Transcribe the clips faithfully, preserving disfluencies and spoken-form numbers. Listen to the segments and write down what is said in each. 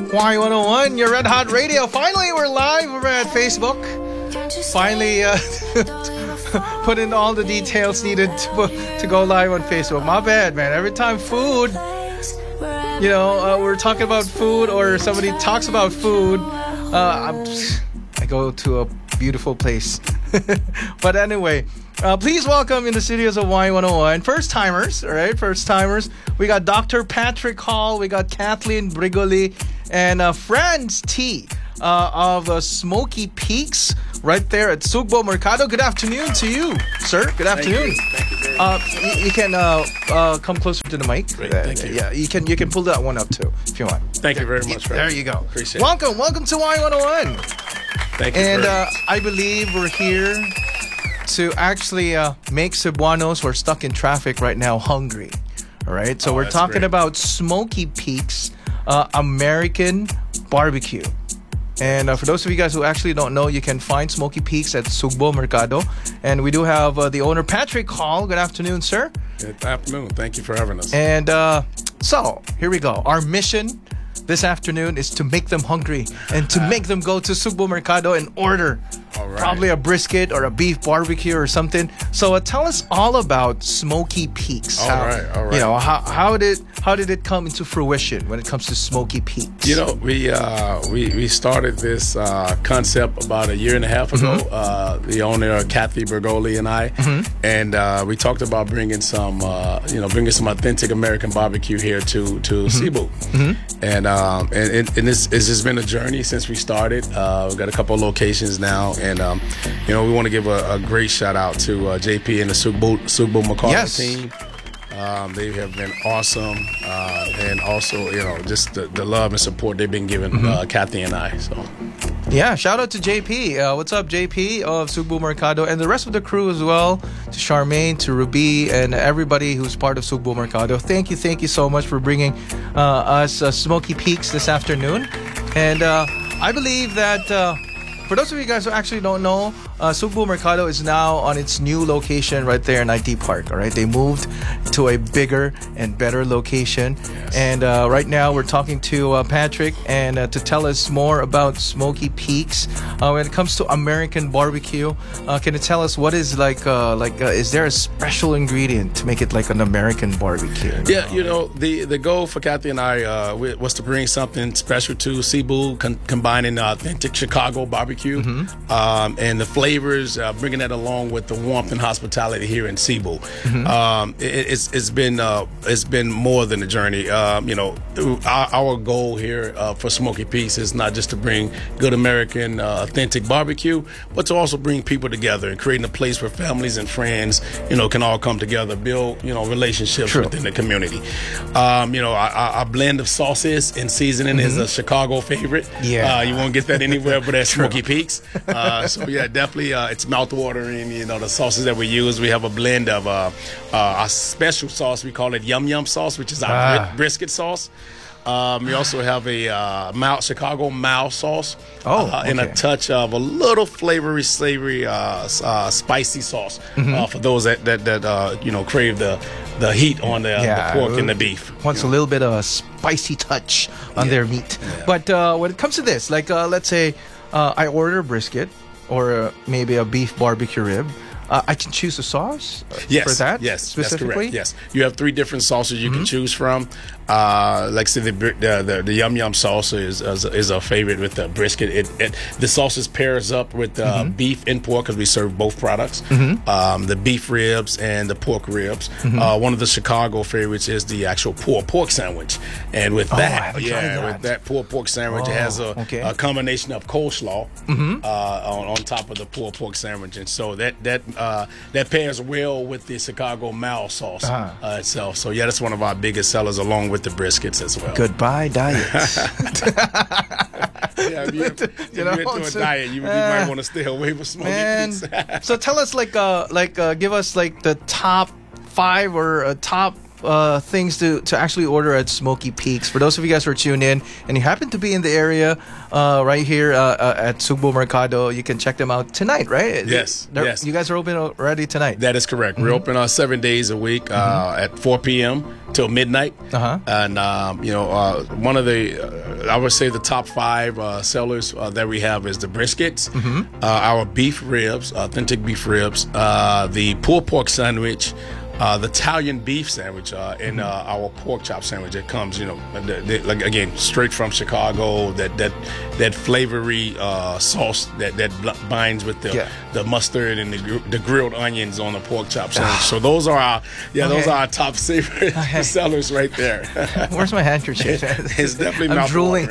Y one oh one, your Red Hot Radio. Finally, we're live. We're at Facebook. Finally, uh, put in all the details needed to, to go live on Facebook. My bad, man. Every time food, you know, uh, we're talking about food or somebody talks about food, uh, I'm, I go to a beautiful place. But anyway, uh, please welcome in the studios of Y one oh one first timers, all right? First timers. We got Doctor Patrick Hall, we got Kathleen Brigoli, and uh, Franz T uh, of uh, Smoky Peaks right there at Sugbo Mercado. Good afternoon to you, sir. Good afternoon. Thank you. Thank you very Uh, much. you, you can uh, uh, come closer to the mic. Great, thank you. Yeah, you can you can pull that one up too if you want. Thank you very much, Fred. There you go. Appreciate it. Welcome, welcome to Y one oh one. Thank you And very uh, much. I believe we're here to actually uh, make Cebuanos who are stuck in traffic right now hungry. All right, so Oh, we're that's talking great. about Smoky Peaks uh, American Barbecue. And uh, for those of you guys who actually don't know, you can find Smoky Peaks at Sugbo Mercado. And we do have uh, the owner, Patrick Hall. Good afternoon, sir. Good afternoon. Thank you for having us. And uh, so, here we go. Our mission this afternoon is to make them hungry and to make them go to Sugbo Mercado and order All right. probably a brisket or a beef barbecue or something. So uh, tell us all about Smoky Peaks. All How- right, all right. You know, how, how did how did it come into fruition when it comes to Smoky Peaks? You know, we uh, we we started this uh, concept about a year and a half ago. Mm-hmm. Uh, the owner, Kathy Bergoli, and I, and uh, we talked about bringing some, uh, you know, bringing some authentic American barbecue here to to Mm-hmm. Cebu. And um, and and, and this it's just been a journey since we started. Uh, we've got a couple of locations now, and um, you know, we want to give a, a great shout out to uh, J P and the Sugbo Sugbo McCall Yes. team. Um, they have been awesome, uh, and also, you know, just the, the love and support they've been giving uh, Kathy and I. So, Yeah, shout out to J P. Uh, what's up, J P of Sugbo Mercado, and the rest of the crew as well. To Charmaine, to Ruby, and everybody who's part of Sugbo Mercado. Thank you, thank you so much for bringing uh, us uh, Smoky Peaks this afternoon. And uh, I believe that uh, for those of you guys who actually don't know, uh, Sugbo Mercado is now on its new location right there in I T Park. All right, they moved to a bigger and better location. Yes. And uh, right now we're talking to uh, Patrick and uh, to tell us more about Smoky Peaks. Uh, when it comes to American barbecue, uh, can you tell us what is like uh, like uh, is there a special ingredient to make it like an American barbecue? yeah, you know, the, the goal for Kathy and I uh, wa- was to bring something special to Cebu, con- combining authentic Chicago barbecue um, and the flavors, uh, bringing that along with the warmth and hospitality here in Cebu. Um, it, it's it's been uh, it's been more than a journey. Um, you know, our, our goal here uh, for Smoky Peaks is not just to bring good American uh, authentic barbecue, but to also bring people together and creating a place where families and friends, you know, can all come together, build, you know, relationships True. within the community. Um, you know, our, our our blend of sauces and seasoning is a Chicago favorite. Yeah. uh, you won't get that anywhere but at Smoky Peaks. Uh, so yeah, definitely, uh, it's mouthwatering. You know, the sauces that we use, we have a blend of uh, uh, our special sauce. We call it Yum Yum sauce, which is our Ah. bri- brisket sauce. Um, we also have a uh, mild Chicago mild sauce. Oh, uh, and a okay. touch of a little flavory, savory, uh, s- uh, spicy sauce Mm-hmm. uh, for those that that, that uh, you know crave the the heat on the, Yeah, the pork and the beef. Wants a little bit of a spicy touch on their meat. But uh, when it comes to this, like uh, let's say uh, I order brisket or uh, maybe a beef barbecue rib, uh, I can choose a sauce uh, Yes, for that yes, specifically. that's correct. Yes, you have three different sauces you can choose from. Uh, like I said, the, br- the the the yum yum sauce is is, is a favorite with the brisket. It, it the sauces pairs up with uh, beef and pork because we serve both products. Um, the beef ribs and the pork ribs. Uh, one of the Chicago favorites is the actual pulled pork sandwich, and with I that, haven't tried yeah, that. with that pulled pork sandwich, it Oh, has a, okay. a combination of coleslaw uh, on, on top of the pulled pork sandwich, and so that that uh, that pairs well with the Chicago mild sauce Uh-huh. uh, itself. So yeah, that's one of our biggest sellers, along with the briskets as well. Goodbye diet. Yeah, if you, if You you're know, into a so- diet, you, you might want to stay away from smoky Man, meats. so tell us like uh like uh give us like the top five or uh, top uh, things to, to actually order at Smoky Peaks. For those of you guys who are tuned in and you happen to be in the area uh, right here uh, uh, at Sugbo Mercado, you can check them out tonight, right? Yes, They're, yes. You guys are open already tonight? That is correct. Mm-hmm. We're open uh, seven days a week uh, mm-hmm. at four p.m. till midnight. Uh-huh. And, um, you know, uh, one of the, uh, I would say the top five uh, sellers uh, that we have is the briskets, mm-hmm. uh, our beef ribs, authentic beef ribs, uh, the pulled pork sandwich, Uh, the Italian beef sandwich uh, and uh, our pork chop sandwich that comes, you know, the, the, like again, straight from Chicago. That that that flavory uh, sauce that that binds with the yeah. the mustard and the the grilled onions on the pork chop sandwich. So those are our yeah, okay. those are our top favorite okay. sellers right there. Where's my handkerchief? It's definitely I'm mouth drooling.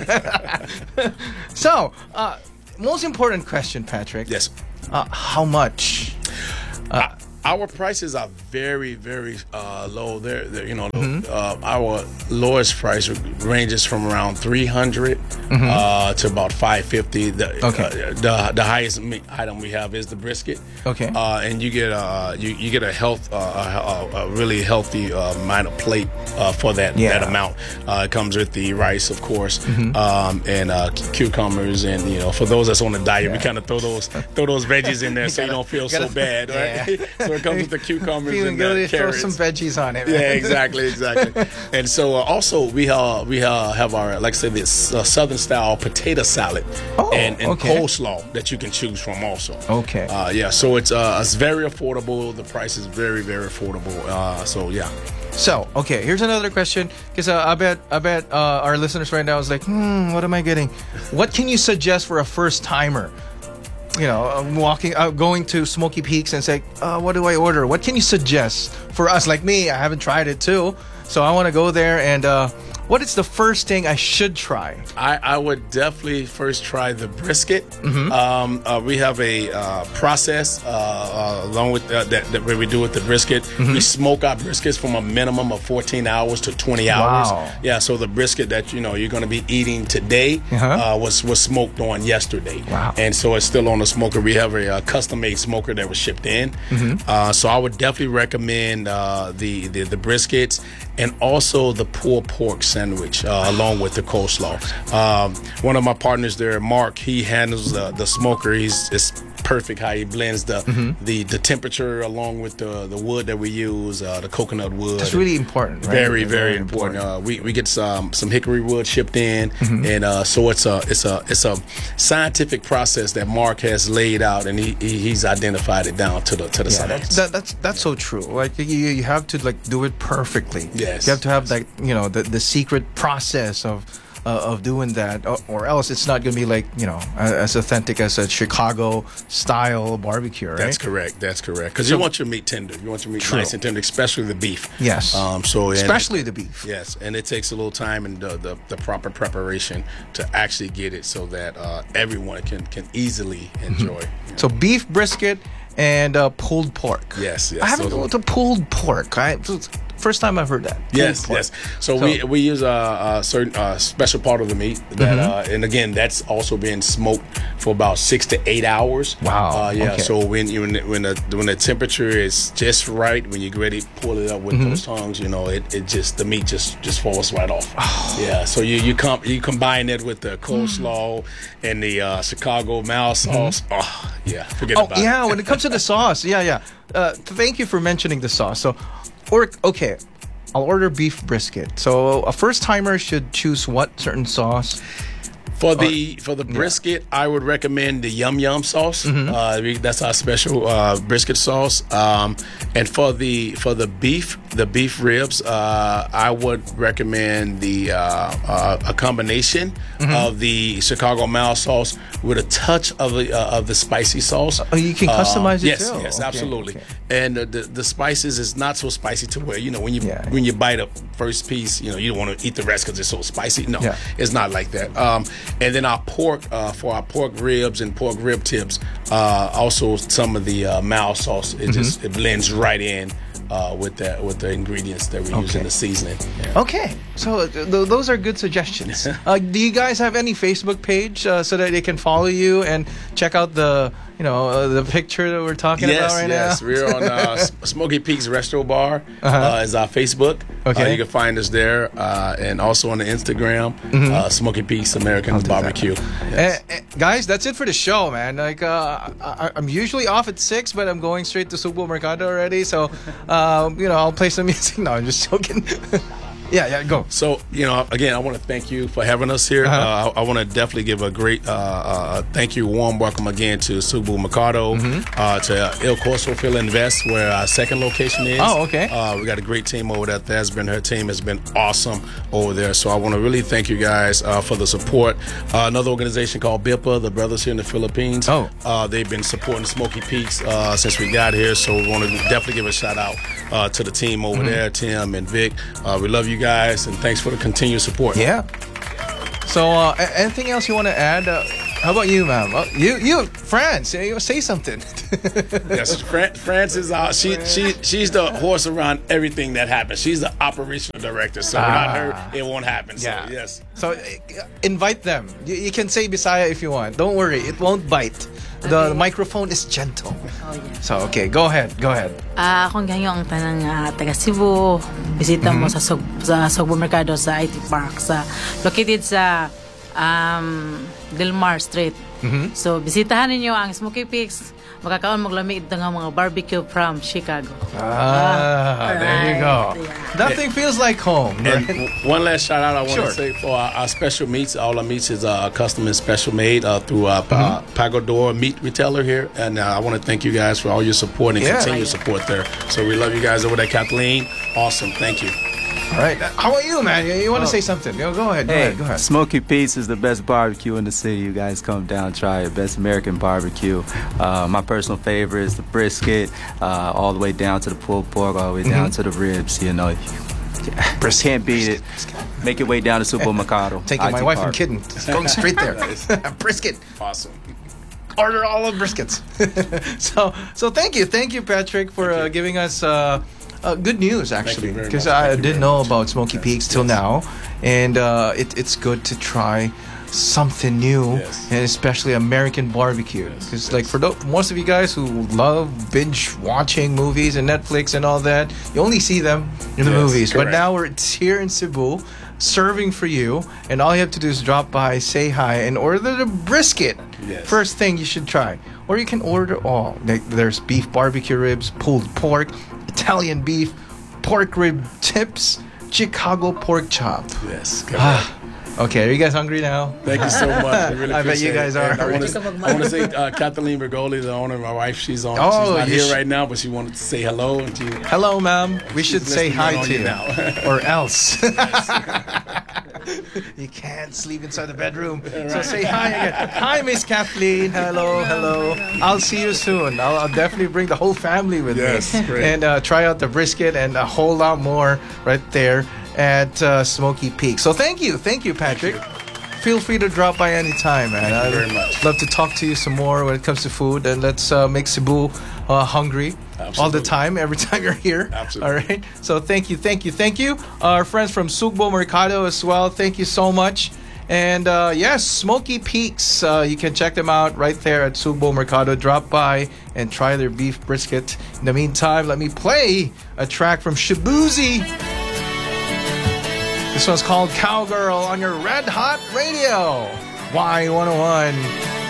So, uh, most important question, Patrick. Yes. Uh, how much? Uh, Our prices are very, very uh, low. They're, they're you know, mm-hmm. uh, our lowest price ranges from around three hundred mm-hmm. uh, to about five fifty. The, okay. uh, the the highest item we have is the brisket. Okay. Uh, and you get uh you, you get a health uh, a, a really healthy uh, amount of plate uh, for that yeah. that amount. Uh, it comes with the rice, of course, mm-hmm. um, and uh, cucumbers, and you know, for those that's on the diet, yeah. we kind of throw those throw those veggies in there so you don't feel so bad, right? Yeah. So it comes with the cucumbers Feeling and the throw carrots. some veggies on it. Yeah, exactly, exactly. And so uh, also we uh, we uh, have our, like I said, this uh, Southern style potato salad oh, and, and okay. coleslaw that you can choose from also. Okay. Uh, yeah, so it's uh, it's very affordable. The price is very, very affordable. Uh, so yeah. So, okay, here's another question, because uh, I bet I bet uh, our listeners right now is like, hmm, what am I getting? What can you suggest for a first timer? You know, uh, walking, uh, going to Smoky Peaks and say, uh, what do I order? What can you suggest for us like me? I haven't tried it too, so I want to go there. And uh, what is the first thing I should try? I, I would definitely first try the brisket. Mm-hmm. Um, uh, we have a uh, process uh, uh, along with uh, that, that where we do with the brisket. Mm-hmm. We smoke our briskets from a minimum of fourteen hours to twenty hours. Wow. Yeah, so the brisket that you know you're going to be eating today uh-huh. uh, was was smoked on yesterday. Wow. And so it's still on the smoker. We have a, a custom-made smoker that was shipped in. Mm-hmm. Uh, so I would definitely recommend uh, the, the the briskets and also the pulled pork sandwich uh, along with the coleslaw. Um, one of my partners there, Mark, he handles the, the smoker. He's it's perfect how he blends the mm-hmm. the, the temperature along with the, the wood that we use, uh, the coconut wood. That's really important, right? Very, very, very important. important. Uh, we we get some some hickory wood shipped in, mm-hmm. and uh, so it's a it's a it's a scientific process that Mark has laid out, and he, he he's identified it down to the to the yeah, science. That's, that, that's that's so true. Like you you have to like do it perfectly. Yes. You have to have like you know the the secret process of. Uh, of doing that, or, or else it's not going to be like you know as authentic as a Chicago style barbecue, right? That's correct. That's correct. Because so, you want your meat tender. You want your meat true. nice and tender, especially the beef. Yes. Um. So especially and, the beef. Yes, and it takes a little time and the the, the proper preparation to actually get it so that uh, everyone can can easily enjoy. Mm-hmm. So beef brisket and uh, pulled pork. Yes. Yes. I haven't so go to pulled pork. I. First time I've heard that. Yes, yes. So, so we we use a, a certain uh, special part of the meat that, mm-hmm. uh, and again, that's also been smoked for about six to eight hours. Wow. Uh, yeah. Okay. So when you when the, when the when the temperature is just right, when you get ready to pull it up with mm-hmm. those tongs, you know, it, it just the meat just just falls right off. Oh. Yeah. So you you com- you combine it with the coleslaw mm. and the uh, Chicago mild sauce. Mm-hmm. Oh yeah. Forget oh, about yeah, it. yeah. When it comes to the sauce, yeah, yeah. Uh, thank you for mentioning the sauce. So. Or okay, I'll order beef brisket. So a first timer should choose what certain sauce? For the for the brisket, yeah. I would recommend the Yum Yum sauce. Mm-hmm. Uh, that's our special uh, brisket sauce. Um, and for the for the beef, the beef ribs, uh, I would recommend the uh, uh, a combination mm-hmm. of the Chicago mild sauce with a touch of the uh, of the spicy sauce. Oh, you can customize um, it yes, too. Yes, okay, absolutely. Okay. And the, the the spices is not so spicy to where you know when you yeah. when you bite a first piece, you know you don't want to eat the rest because it's so spicy. No, yeah. it's not like that. Um, and then our pork uh, for our pork ribs and pork rib tips, uh, also some of the uh, mild sauce. It mm-hmm. just it blends right in. Uh, with the with the ingredients that we okay. use in the seasoning. Yeah. Okay, so th- those are good suggestions. uh, do you guys have any Facebook page uh, so that they can follow you and check out the you know, uh, the picture that we're talking yes, about right yes. now? Yes, we're on uh, Smoky Peaks Restro Bar. Uh-huh. Uh, is our Facebook. Okay. Uh, you can find us there, uh, and also on the Instagram, Mm-hmm. uh, Smoky Peaks American Barbecue. Yes. Eh, eh, guys, that's it for the show, man. Like, uh, I, I'm usually off at six, but I'm going straight to Subo Mercado already. So, um, you know, I'll play some music. No, I'm just joking. Yeah, yeah, go. So, you know, again, I want to thank you for having us here. Uh-huh. Uh, I, I want to definitely give a great uh, uh, thank you, warm welcome again to Subo Mercado, Mm-hmm. uh, to El Corso Field Invest, where our second location is. Oh, okay. Uh, we got a great team over there. That's been her team has been awesome over there. So I want to really thank you guys uh, for the support. Uh, another organization called B I P A, the brothers here in the Philippines. Oh. Uh, they've been supporting Smoky Peaks uh, since we got here. So we want to definitely give a shout out uh, to the team over Mm-hmm. there, Tim and Vic. Uh, we love you guys, and thanks for the continued support. Yeah. So, uh, a- anything else you want to add? Uh, how about you, ma'am? Uh, you, you, France, you say something. Yes, Fran- France is uh, she she she's the horse around everything that happens. She's the operational director. So without her, it won't happen. So Yeah. yes. So, uh, invite them. You, you can say Bisaya if you want. Don't worry, it won't bite. The Okay. microphone is gentle. Oh, yeah. So, okay, go ahead. Go ahead. Ah, kung ganyan ang tanang ah, taga Cebu, bisita mo sa Sug sa Sugbo Mercado sa I T Park sa located sa um, Delmar Street. So bisitahan ninyo ang Smoky Peaks. Makakaon maglami ito nga mga barbecue from Chicago. Ah, there you go. Yeah. Nothing feels like home. And Right? w- one last shout out I want Sure. to say for our, our special meats. All our meats is uh, custom and special made uh, through uh, uh, Pagodor Meat Retailer here. And uh, I want to thank you guys for all your support and Yeah. continued support there. So we love you guys over there, Kathleen. Awesome. Thank you. All right. How about you, man? You, you want to say something? Yo, go ahead. Go Hey, ahead. Go ahead. Smoky Pete's is the best barbecue in the city. You guys come down, try it. Best American barbecue. Uh, my personal favorite is the brisket, uh, all the way down to the pulled pork, all the way down to the ribs. You know, Brisket, can't beat it. Make your way down to Subo Mercado. Taking my I T wife Park. and kid and just going straight there. Brisket. Awesome. Order all of briskets. so, so thank you, thank you, Patrick, for uh, giving us uh, uh, good news. Actually, you very because much. I Thank you didn't very know much. about Smoky Peaks till now, and uh, it, it's good to try something new, Yes. and especially American barbecue. Because, like, for the, most of you guys who love binge watching movies and Netflix and all that, you only see them in the Yes, movies. But correct. now we're it's here in Cebu, serving for you, and all you have to do is drop by, say hi, and order the brisket. Yes. First thing you should try. Or you can order all. Like, there's beef barbecue ribs, pulled pork, Italian beef, pork rib tips, Chicago pork chop. Yes. Correct. Ah, okay, are you guys hungry now? Thank you so much. I, really I bet you appreciate guys it. are. And I want to I want to say uh, Kathleen Bergoli, the owner of my wife. She's on. Oh, she's not you here sh- right now, but she wanted to say hello. And she, Hello, ma'am. We She's should say listening hi in on to you you. now. Or else. You can't sleep inside the bedroom. So say hi again. Hi, Miss Kathleen. Hello, hello. I'll see you soon. I'll, I'll definitely bring the whole family with Yes, me. great. And uh, try out the brisket and a whole lot more right there at uh, Smoky Peak. So thank you. Thank you, Patrick. Feel free to drop by anytime, man. Thank you I'd very much. love to talk to you some more when it comes to food. And let's uh, make Cebu uh, hungry all the Absolutely. time, every time you're here. Absolutely. All right. So thank you, thank you, thank you. Our friends from Sugbo Mercado as well. Thank you so much. And uh, yes, Smoky Peaks. Uh, you can check them out right there at Sugbo Mercado. Drop by and try their beef brisket. In the meantime, let me play a track from Shibuzi. This one's called Cowgirl on your Red Hot Radio. Y one oh one.